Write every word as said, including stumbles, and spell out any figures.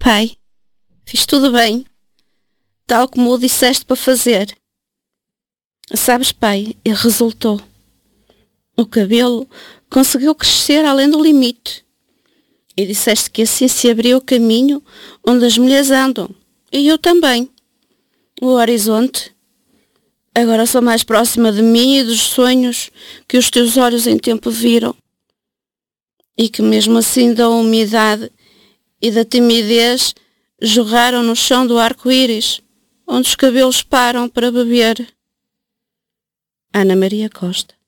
pai. Fiz tudo bem, tal como o disseste para fazer. Sabes, pai, e resultou. O cabelo conseguiu crescer além do limite. E disseste que assim se abriu o caminho onde as mulheres andam. E eu também. O horizonte. Agora sou mais próxima de mim e dos sonhos que os teus olhos em tempo viram. E que mesmo assim da umidade e da timidez jorraram no chão do arco-íris, onde os cabelos param para beber. Ana Maria Costa.